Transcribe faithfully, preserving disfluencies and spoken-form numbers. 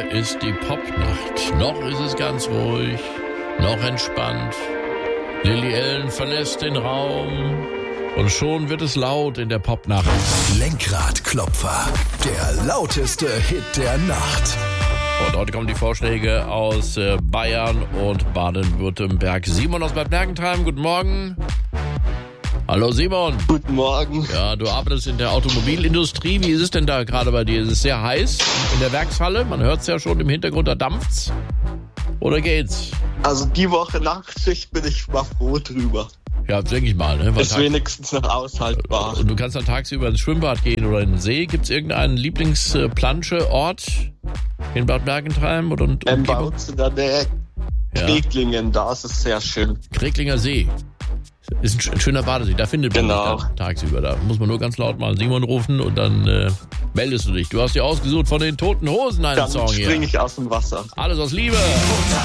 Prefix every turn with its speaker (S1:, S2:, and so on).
S1: Hier ist die Popnacht. Noch ist es ganz ruhig, noch entspannt. Lily Allen verlässt den Raum und schon wird es laut in der Popnacht.
S2: Lenkradklopfer, der lauteste Hit der Nacht.
S1: Und heute kommen die Vorschläge aus Bayern und Baden-Württemberg. Simon aus Bad Mergentheim, guten Morgen. Hallo Simon.
S3: Guten Morgen.
S1: Ja, du arbeitest in der Automobilindustrie. Wie ist es denn da gerade bei dir? Ist es sehr heiß in der Werkshalle? Man hört es ja schon im Hintergrund, da dampft's. Oder geht's?
S3: Also die Woche Nachtschicht bin ich mal froh drüber.
S1: Ja, denke ich mal. Ne? Weil
S3: ist
S1: Tag-
S3: wenigstens noch aushaltbar.
S1: Und du kannst dann tagsüber ins Schwimmbad gehen oder in den See. Gibt es irgendeinen Lieblingsplansche-Ort in Bad Mergentheim? Oder und
S3: Ähm, bei
S1: Umgebung?
S3: uns in der Nähe
S1: Ja.
S3: Kreglingen, da ist es sehr schön.
S1: Kreglinger See. Ist ein, sch- ein schöner Badesee. Da findet man
S3: Genau.
S1: dich dann tagsüber. Da muss man nur ganz laut mal Simon rufen und dann äh, meldest du dich. Du hast dir ausgesucht von den Toten Hosen einen
S3: Dann
S1: Song hier.
S3: springe ich aus dem Wasser.
S1: Alles aus Liebe.